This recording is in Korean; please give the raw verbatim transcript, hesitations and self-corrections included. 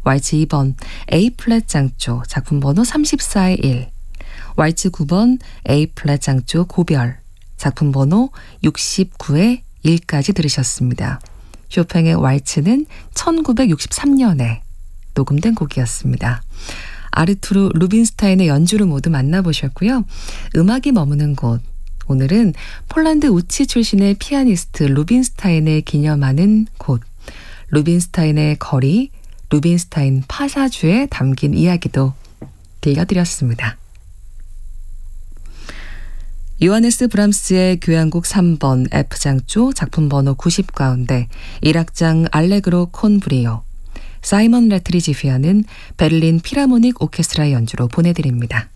왈츠 이 번 A 플랫 장조 작품 번호 삼십사의 일, 왈츠 구 번 A 플랫 장조 고별 작품 번호 육십구의 일까지 들으셨습니다. 쇼팽의 왈츠는 천구백육십삼 년에 녹음된 곡이었습니다. 아르투르 루빈스타인의 연주를 모두 만나보셨고요. 음악이 머무는 곳, 오늘은 폴란드 우치 출신의 피아니스트 루빈스타인을 기념하는 곳, 루빈스타인의 거리, 루빈스타인 파사주에 담긴 이야기도 들려드렸습니다. 요하네스 브람스의 교향곡 삼 번 F장조 작품 번호 구십 가운데 일 악장 알레그로 콘 브리오, 사이먼 레트리 지휘하는 베를린 필하모닉 오케스트라의 연주로 보내드립니다.